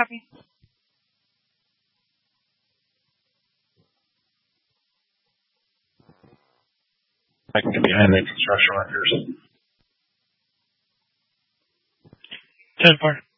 copy. I can get behind the construction workers. 10-4.